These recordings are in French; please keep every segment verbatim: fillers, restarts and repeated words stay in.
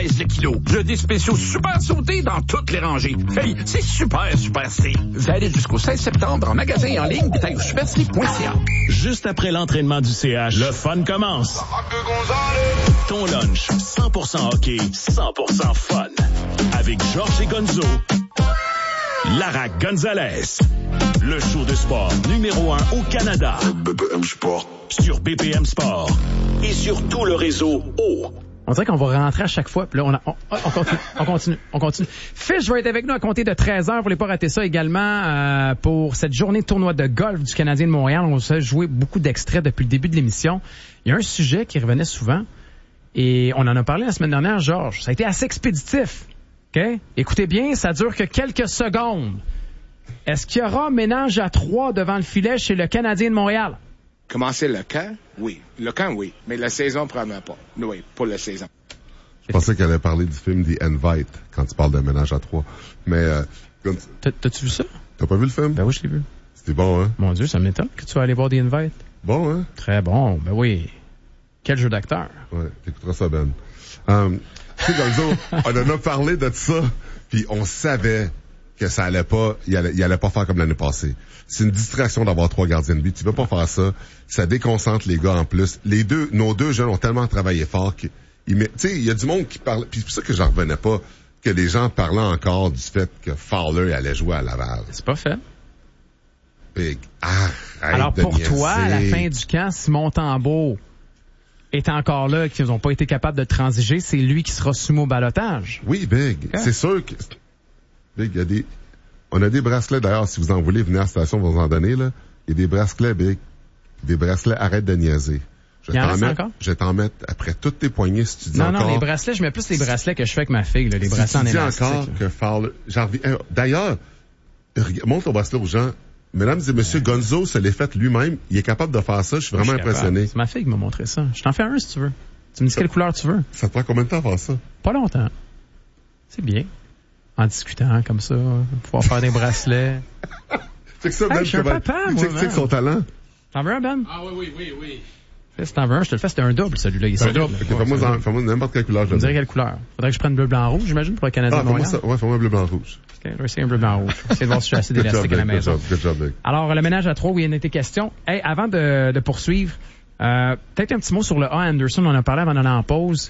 pièces le kilo. J'ai des spéciaux super sautés dans toutes les rangées. Hey, c'est super, super slip. Valide jusqu'au seize septembre en magasin et en ligne, détail au superslip point c a. Juste après l'entraînement du C H, le fun commence. Ton lunch, cent pour cent hockey, cent pour cent fun. Avec Georges et Gonzo, Lara Gonzalez. Le show de sport numéro un au Canada. B P M Sport. Sur B P M Sport. Et sur tout le réseau O. On dirait qu'on va rentrer à chaque fois. Puis là, on, a, on, on continue, on continue, on continue. Fish va être avec nous à compter de treize heures. Vous voulez pas rater ça également euh, pour cette journée de tournoi de golf du Canadien de Montréal. On va jouer beaucoup d'extraits depuis le début de l'émission. Il y a un sujet qui revenait souvent et on en a parlé la semaine dernière, Georges. Ça a été assez expéditif. OK? Écoutez bien, ça dure que quelques secondes. Est-ce qu'il y aura ménage à trois devant le filet chez le Canadien de Montréal? Commencer le camp? Oui. Le camp, oui. Mais la saison, probablement pas. Oui, pour la saison. Je pensais qu'elle allait parler du film The Invite quand tu parles d'un ménage à trois. Mais, euh, quand... T'as, t'as-tu vu ça? T'as pas vu le film? Ben oui, je l'ai vu. C'était bon, hein? Mon Dieu, ça m'étonne que tu vas aller voir The Invite. Bon, hein? Très bon. Ben oui. Quel jeu d'acteur. Ouais, t'écouteras ça, Ben. Um, tu sais, Gonzo, on en a parlé de ça, puis on savait que ça allait pas, il allait, il allait pas faire comme l'année passée. C'est une distraction d'avoir trois gardiens de but. Tu veux pas faire ça. Ça déconcentre les gars en plus. Les deux, nos deux jeunes ont tellement travaillé fort qu'ils, tu sais, il y a du monde qui parle, puis c'est pour ça que j'en revenais pas, que les gens parlaient encore du fait que Fowler allait jouer à Laval. C'est pas fait. Big. Arrête Alors de pour niaiser. toi, à la fin du camp, Simon Tambeau est encore là, qu'ils n'ont pas été capables de transiger, c'est lui qui sera soumis au balotage. Oui, Big. Okay. C'est sûr que, Big, il y a des, on a des bracelets d'ailleurs, si vous en voulez, venez à la station, on va vous en donner, là. Il y a des bracelets, Big. Des bracelets, arrête de niaiser. Je vais t'en mettre, je vais t'en mettre après toutes tes poignées si tu dis non, encore. Non, non, les bracelets, je mets plus les bracelets que je fais avec ma fille, là, les si bracelets en élastique. élastique. Si tu dis encore que Fowler, j'en reviens, d'ailleurs, montre ton bracelet aux gens. Mesdames et messieurs, Gonzo se l'est fait lui-même. Il est capable de faire ça. Je suis vraiment je suis impressionné. Capable. C'est ma fille qui m'a montré ça. Je t'en fais un si tu veux. Tu me dis ça, quelle couleur tu veux. Ça te prend combien de temps à faire ça? Pas longtemps. C'est bien. En discutant comme ça, pouvoir faire des bracelets. C'est que ça, Ben. Hey, je suis un papa, moi, C'est que son talent. T'en veux un, Ben? Ah oui, oui, oui, oui. Si t'en veux un, je te le fais. C'était un double, celui-là. Il un double. Okay, fais-moi, ouais, fais-moi n'importe quelle couleur. Je me dirais quelle couleur. Faudrait que je prenne bleu, blanc, rouge, j'imagine, pour le Canadien ah, de Montréal. Ça. Ouais, fais-moi bleu, blanc, rouge. OK, je vais essayer un bleu, blanc, rouge. Essayer de voir si je suis assez d'élastique à la maison. Good job, good job, Alors, le ménage à trois, oui, il y en a été question. Hey, avant de, de poursuivre, euh, peut-être un petit mot sur le A. Anderson. On en a parlé avant d'aller en pause.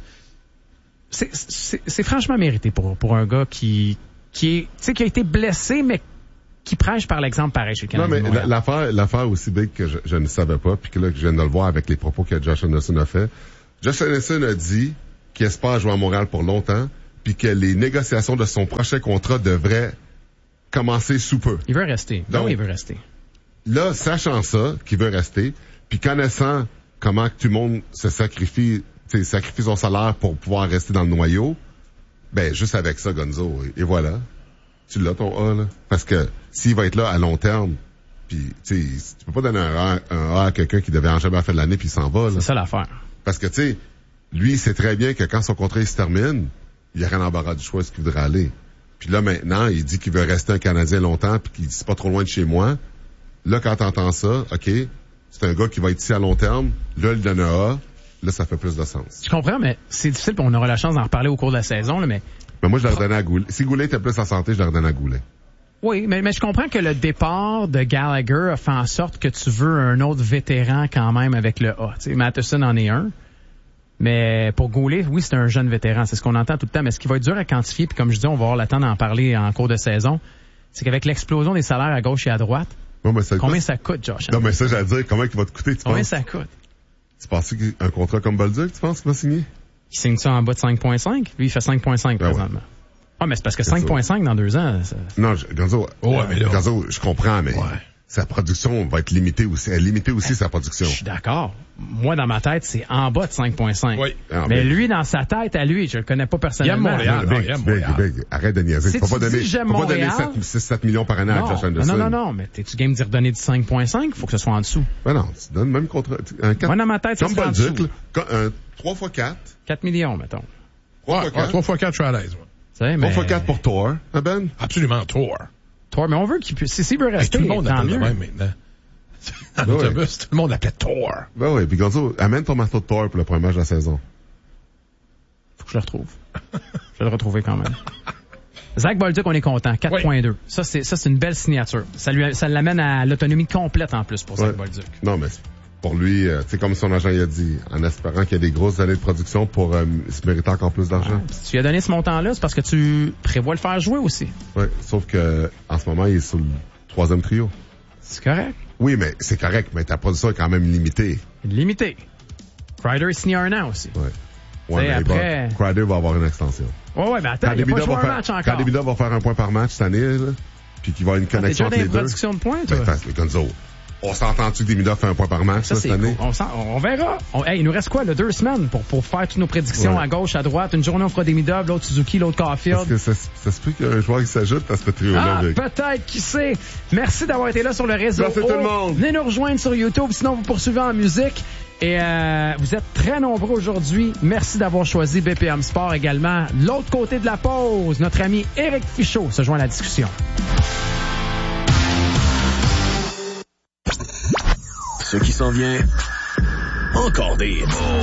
C'est, c'est, c'est franchement mérité pour, pour un gars qui, qui est, tu sais, qui a été blessé, mais qui prêche par l'exemple pareil chez le Canadien. Non, mais l'affaire, l'affaire aussi big que je, je ne savais pas, puis que là, que je viens de le voir avec les propos que Josh Anderson a fait. Josh Anderson a dit qu'il espère jouer à Montréal pour longtemps, puis que les négociations de son prochain contrat devraient commencer sous peu. Il veut rester. Donc, non, il veut rester. Là, sachant ça, qu'il veut rester, puis connaissant comment que tout le monde se sacrifie, tu sais, sacrifie son salaire pour pouvoir rester dans le noyau, ben, juste avec ça, Gonzo, et, et voilà. Tu l'as, ton A, là. Parce que s'il va être là à long terme, puis tu sais, tu peux pas donner un A, un A à quelqu'un qui devait en jamais faire de l'année puis il s'en va, là. C'est ça l'affaire. Parce que, tu sais, lui, il sait très bien que quand son contrat il se termine, il y a rien d'embarras du choix ce qu'il voudrait aller. Puis là, maintenant, il dit qu'il veut rester un Canadien longtemps puis qu'il dit c'est pas trop loin de chez moi. Là, quand t'entends ça, OK, c'est un gars qui va être ici à long terme. Là, il donne un A. Là, ça fait plus de sens. Je comprends, mais c'est difficile, on aura la chance d'en reparler au cours de la saison, là, mais... Mais moi, je l'aurais donné à Goulet. Si Goulet était plus en santé, je l'aurais donné à Goulet. Oui, mais, mais je comprends que le départ de Gallagher a fait en sorte que tu veux un autre vétéran quand même avec le A. Tu sais, Matheson en est un. Mais pour Goulet, oui, c'est un jeune vétéran. C'est ce qu'on entend tout le temps. Mais ce qui va être dur à quantifier, puis comme je dis, on va avoir le temps d'en parler en cours de saison, c'est qu'avec l'explosion des salaires à gauche et à droite, ouais, mais ça combien coûte? ça coûte, Josh? Non, mais ça, j'allais dire, comment il va te coûter, tu combien penses? ça coûte? Tu penses qu'un contrat comme Bolduc, tu penses qu'il va signer? Il signe ça en bas de cinq virgule cinq? Lui, il fait cinq virgule cinq ben présentement. Ouais. Ah, mais c'est parce que cinq virgule cinq dans deux ans, ça... Non, je, Gonzo, ouais, mais là... Gonzo, je comprends, mais... Ouais. Sa production va être limitée aussi. Elle limiter aussi sa production. Je suis d'accord. Moi, dans ma tête, c'est en bas de cinq virgule cinq. Oui. Ah, mais lui, dans sa tête, à lui, je le connais pas personnellement. Il aime Montréal. Big, non, il big, Montréal. Big, arrête de niaiser. Si faut pas donner, j'aime faut Montréal, pas donner six sept millions par année non, à Josh Anderson. Non, non, non, mais t'es-tu game d'y redonner du cinq virgule cinq? Il faut que ce soit en dessous. Ben non, tu donnes même contre un quatre. Moi, dans ma tête, c'est en dessous. Un trois fois quatre. quatre millions, mettons. trois fois quatre, je suis à l'aise. trois fois quatre pour Thor, hein, Ben? Absolument, Thor. Thor, mais on veut qu'il puisse, s'il veut rester, tout le monde tant appelle mieux. même maintenant. En autobus, tout le monde appelait Thor. Ben oui, puis Gonzo, amène ton marteau de Thor pour le premier match de la saison. Faut que je le retrouve. Je vais le retrouver quand même. Zach Bolduc, on est content. quatre virgule deux. Oui. Ça, c'est, ça, c'est une belle signature. Ça lui, ça l'amène à l'autonomie complète en plus pour Zach ouais. Bolduc. Non, mais pour lui, euh, c'est comme son agent il a dit, en espérant qu'il y ait des grosses années de production pour euh, se mériter encore plus d'argent. Ouais. Si tu lui as donné ce montant-là, c'est parce que tu prévois le faire jouer aussi. Oui, sauf que en ce moment, il est sur le troisième trio. C'est correct. Oui, mais c'est correct, mais ta production est quand même limitée. Limitée. Crider est signé un an aussi. Oui. Ouais, mais après... va, Crider va avoir une extension. Ouais, ouais, mais attends, il n'y a pas joué un faire, match encore. Quand Debida va faire un point par match cette année, là, puis qu'il va avoir une connexion ah, entre les deux. T'es déjà dans production de points, toi? Ben, Gonzo, on s'entend-tu que Debida fait un point par match, ça, là, cette année? Cool. On, on verra. On, hey, il nous reste quoi, là, deux semaines pour, pour faire toutes nos prédictions ouais. à gauche, à droite. Une journée, on fera Debida, l'autre Suzuki, l'autre Caulfield. Est-ce que ça, ça se peut qu'il y a un joueur qui s'ajoute à ce trio-là? Ah, peut-être, qui sait. Merci d'avoir été là sur le réseau. Merci oh, tout le monde. Venez nous rejoindre sur YouTube, sinon vous poursuivez en musique. Et euh, vous êtes très nombreux aujourd'hui. Merci d'avoir choisi B P M Sport également. L'autre côté de la pause, notre ami Éric Fichaud se joint à la discussion. Ce qui s'en vient, encore des...